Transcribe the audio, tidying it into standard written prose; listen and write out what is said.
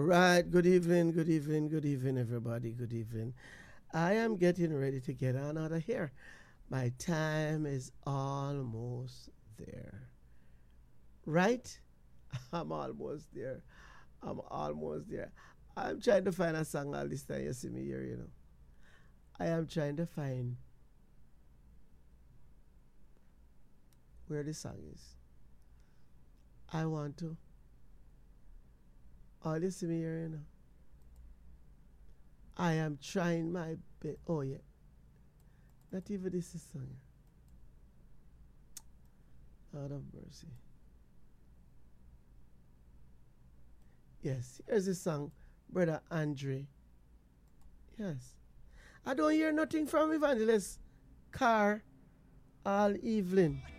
right. Good evening, good evening, everybody. Good evening. I am getting ready to get on out of here. My time is almost there. Right? I'm almost there. I'm almost there. I'm trying to find a song all this time you see me here. I am trying to find where the song is. I want to. All you see me here. I am trying my best. Oh, yeah. Not even this is song. Out of mercy. Yes, here's the song, Brother Andre. Yes. I don't hear nothing from Evangelist Carr all evening.